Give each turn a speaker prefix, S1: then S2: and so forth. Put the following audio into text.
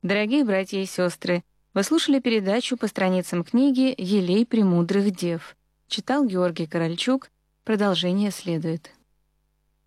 S1: Дорогие братья и сестры, вы слушали передачу по страницам книги «Елей премудрых дев». Читал Георгий Корольчук. Продолжение следует.